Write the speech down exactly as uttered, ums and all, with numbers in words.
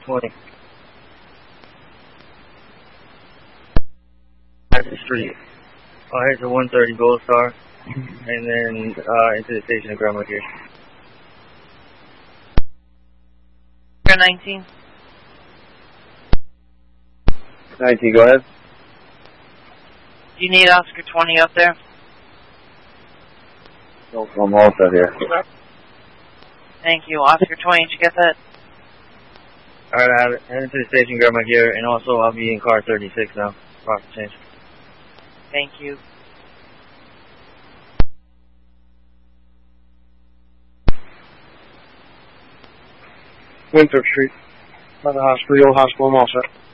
twenty. That's the street. Uh, here's a one thirty Gold Star, and then uh, into the station of Grandma Gear. nineteen. nineteen, go ahead. Do you need Oscar twenty up there? No, I'm all set here. Thank you. Oscar twenty, did you get that? Alright, I have it. Head into the station, grab my gear, and also I'll be in car thirty-six now. Rock change. Thank you. Winthrop Street. By the hospital, hospital, I'm all set.